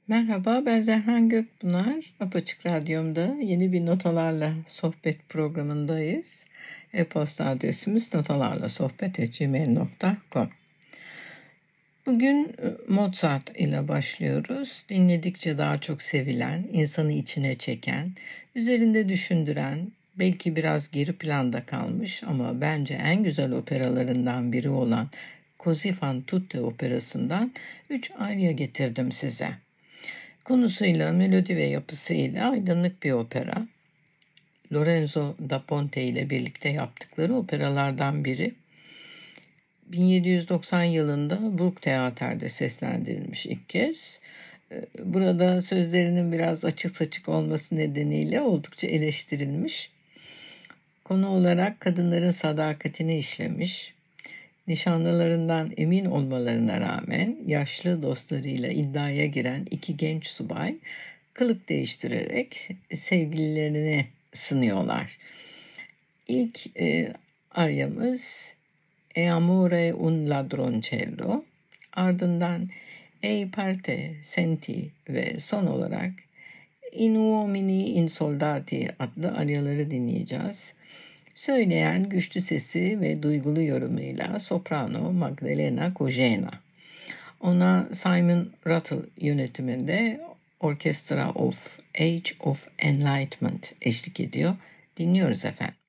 Merhaba, ben Zehran Gökpınar. Apaçık Radyom'da yeni bir Notalarla Sohbet programındayız. E-posta adresimiz notalarlasohbet@gmail.com. Bugün Mozart ile başlıyoruz. Dinledikçe daha çok sevilen, insanı içine çeken, üzerinde düşündüren, belki biraz geri planda kalmış ama bence en güzel operalarından biri olan Così fan tutte operasından 3 arya getirdim size. Konusuyla, melodi ve yapısıyla aydınlık bir opera. Lorenzo da Ponte ile birlikte yaptıkları operalardan biri. 1790 yılında Burgtheater'de seslendirilmiş ilk kez. Burada sözlerinin biraz açık saçık olması nedeniyle oldukça eleştirilmiş. Konu olarak kadınların sadakatini işlemiş. Nişanlılarından emin olmalarına rağmen yaşlı dostlarıyla iddiaya giren iki genç subay kılık değiştirerek sevgililerini sınıyorlar. İlk aryamız E amore un ladroncello, ardından E parte senti ve son olarak In uomini in soldati adlı aryaları dinleyeceğiz. Söyleyen güçlü sesi ve duygulu yorumuyla soprano Magdalena Kojena. Ona Simon Rattle yönetiminde Orchestra of Age of Enlightenment eşlik ediyor. Dinliyoruz efendim.